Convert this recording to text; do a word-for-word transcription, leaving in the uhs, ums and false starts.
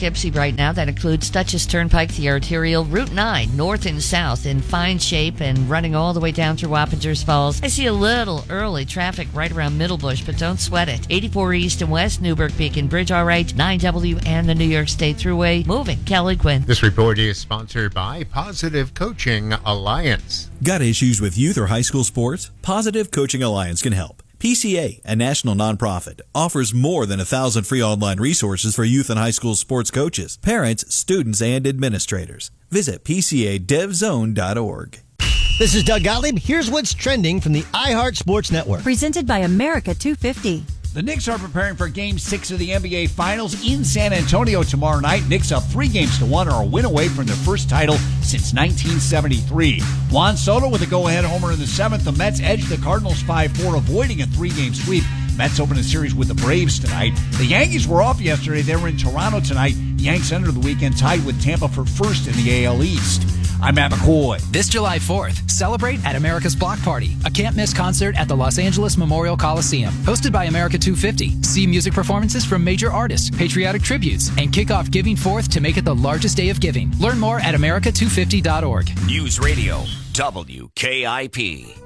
Poughkeepsie right now. That includes Dutchess Turnpike, the arterial, Route nine, north and south, in fine shape and running all the way down through Wappingers Falls. I see a little early traffic right around Middlebush, but don't sweat it. eighty-four East and West, Newburgh Beacon Bridge, all right. nine W and the New York State Thruway, moving. Kelly Quinn. This report is sponsored by Positive Coaching Alliance. Got issues with youth or high school sports? Positive Coaching Alliance can help. P C A, a national nonprofit, offers more than a thousand free online resources for youth and high school sports coaches, parents, students, and administrators. Visit P C A dev zone dot org. This is Doug Gottlieb. Here's what's trending from the iHeart Sports Network. Presented by America two fifty. The Knicks are preparing for Game six of the N B A Finals in San Antonio tomorrow night. Knicks up three games to one, are a win away from their first title since nineteen seventy-three. Juan Soto with a go-ahead homer in the seventh. The Mets edged the Cardinals five four, avoiding a three-game sweep. Mets open a series with the Braves tonight. The Yankees were off yesterday. They were in Toronto tonight. Yanks enter the weekend tied with Tampa for first in the A L East. I'm Matt McCoy. This July fourth, celebrate at America's Block Party, a can't-miss concert at the Los Angeles Memorial Coliseum. Hosted by America two fifty. See music performances from major artists, patriotic tributes, and kick off Giving Fourth to make it the largest day of giving. Learn more at America two fifty dot org. News Radio, W K I P.